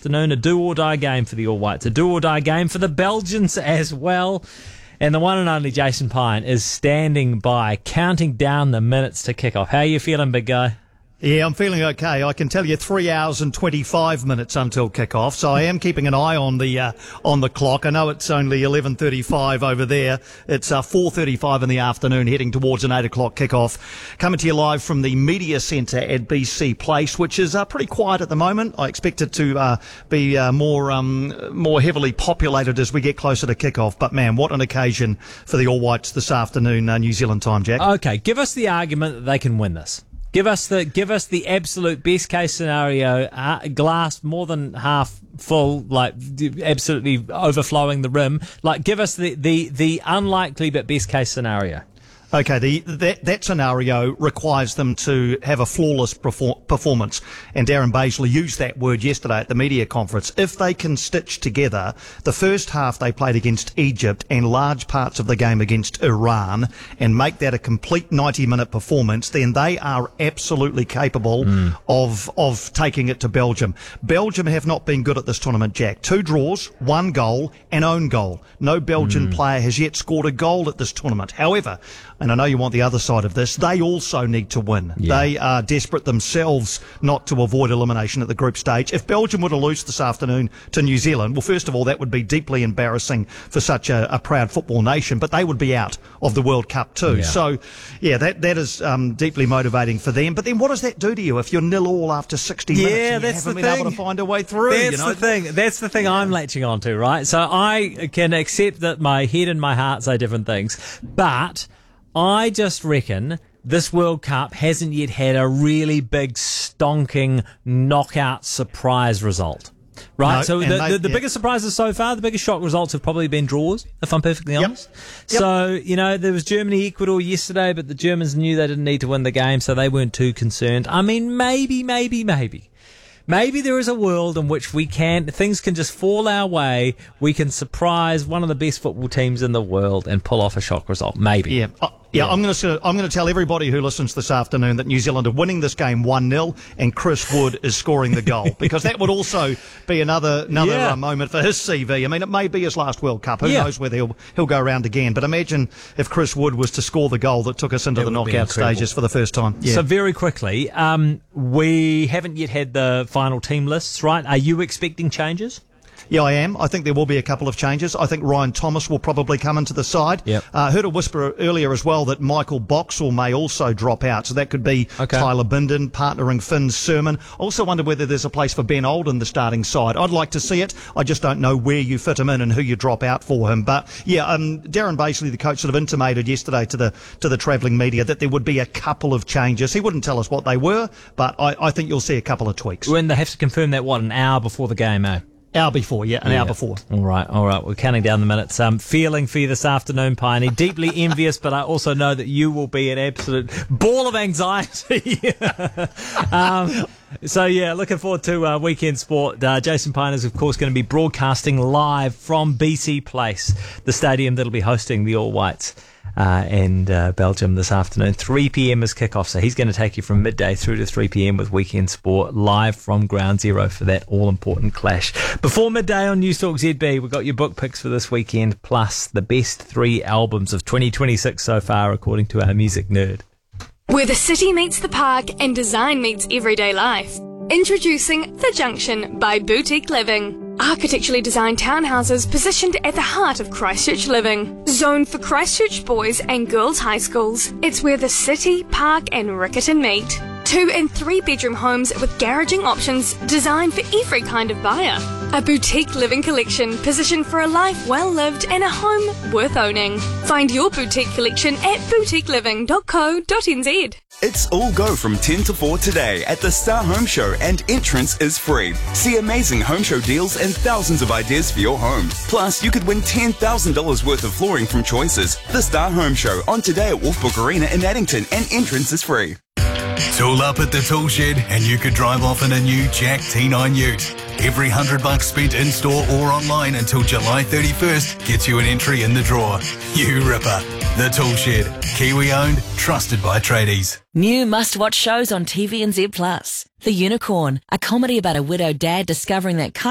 afternoon. A do-or-die game for the All Whites. A do-or-die game for the Belgians as well. And the one and only Jason Pine is standing by, counting down the minutes to kick off. How are you feeling, big guy? Yeah, I'm feeling okay. I can tell you 3 hours and 25 minutes until kick-off, so I am keeping an eye on the clock. I know it's only 11:35 over there. It's 4:35 in the afternoon, heading towards an 8 o'clock kick-off. Coming to you live from the Media Centre at BC Place, which is pretty quiet at the moment. I expect it to be more heavily populated as we get closer to kick-off. But man, what an occasion for the All Whites this afternoon, New Zealand time, Jack. Okay, give us the argument that they can win this. Give us the absolute best case scenario, glass more than half full, like absolutely overflowing the rim. Like, give us the unlikely but best case scenario. Okay, that scenario requires them to have a flawless performance, and Darren Baisley used that word yesterday at the media conference. If they can stitch together the first half they played against Egypt and large parts of the game against Iran and make that a complete 90-minute performance, then they are absolutely capable of taking it to Belgium. Belgium have not been good at this tournament, Jack. 2 draws, 1 goal, and own goal. No Belgian player has yet scored a goal at this tournament. However, and I know you want the other side of this, they also need to win. Yeah. They are desperate themselves not to avoid elimination at the group stage. If Belgium were to lose this afternoon to New Zealand, well, first of all, that would be deeply embarrassing for such a proud football nation, but they would be out of the World Cup too. Yeah. So, yeah, that is deeply motivating for them. But then what does that do to you if you're 0-0 after 60 minutes and you haven't been able to find a way through? That's the thing I'm latching on to, right? So I can accept that my head and my heart say different things, but I just reckon this World Cup hasn't yet had a really big, stonking, knockout surprise result. Right? No, so the biggest surprises so far, the biggest shock results have probably been draws, if I'm perfectly honest. Yep. So, there was Germany-Ecuador yesterday, but the Germans knew they didn't need to win the game, so they weren't too concerned. I mean, maybe there is a world in which things can just fall our way. We can surprise one of the best football teams in the world and pull off a shock result. Maybe. Yeah. Yeah, I'm going to tell everybody who listens this afternoon that New Zealand are winning this game 1-0 and Chris Wood is scoring the goal, because that would also be another moment for his CV. I mean, it may be his last World Cup. Who knows whether he'll go around again. But imagine if Chris Wood was to score the goal that took us into the knockout stages for the first time. Yeah. So very quickly, we haven't yet had the final team lists, right? Are you expecting changes? Yeah, I am. I think there will be a couple of changes. I think Ryan Thomas will probably come into the side. Yep. Heard a whisper earlier as well that Michael Boxall may also drop out. So that could be Tyler Bindon partnering Finn Sermon. Also wonder whether there's a place for Ben Old in the starting side. I'd like to see it. I just don't know where you fit him in and who you drop out for him. But yeah, Darren Baisley, the coach, sort of intimated yesterday to the travelling media that there would be a couple of changes. He wouldn't tell us what they were, but I think you'll see a couple of tweaks. When they have to confirm that, an hour before the game, eh? Hour before. All right. We're counting down the minutes. Feeling for you this afternoon, Piney. Deeply envious, but I also know that you will be an absolute ball of anxiety. So, looking forward to weekend sport. Jason Pine is, of course, going to be broadcasting live from BC Place, the stadium that'll be hosting the All Whites and Belgium this afternoon. 3 p.m. is kickoff, so he's going to take you from midday through to 3 p.m. with weekend sport live from Ground Zero for that all-important clash. Before midday on Newstalk ZB, we've got your book picks for this weekend, plus the best 3 albums of 2026 so far, according to our music nerd. Where the city meets the park and design meets everyday life. Introducing The Junction by Boutique Living. Architecturally designed townhouses positioned at the heart of Christchurch living. Zoned for Christchurch boys and girls high schools. It's where the city, park and Riccarton meet. 2 and 3 bedroom homes with garaging options designed for every kind of buyer. A boutique living collection positioned for a life well lived and a home worth owning. Find your boutique collection at boutiqueliving.co.nz. It's all go from 10 to 4 today at the Star Home Show, and entrance is free. See amazing home show deals and thousands of ideas for your home. Plus, you could win $10,000 worth of flooring from Choices. The Star Home Show on today at Wolfbrook Arena in Addington, and entrance is free. Tool up at the tool shed and you could drive off in a new Jack T9 Ute. Every $100 spent in-store or online until July 31st gets you an entry in the draw. You ripper. The Tool Shed. Kiwi owned, trusted by tradies. New must-watch shows on TVNZ Plus. The Unicorn, a comedy about a widowed dad discovering that